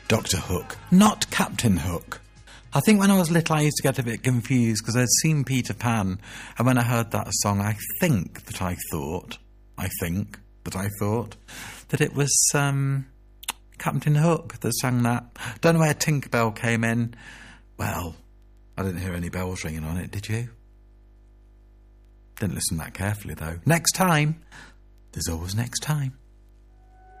Dr. Hook, not Captain Hook. I think when I was little I used to get a bit confused because I'd seen Peter Pan, and when I heard that song I think that I thought that it was Captain Hook that sang that. Don't know where Tinkerbell came in. Well, I didn't hear any bells ringing on it, did you? Didn't listen that carefully though. Next time. There's always next time.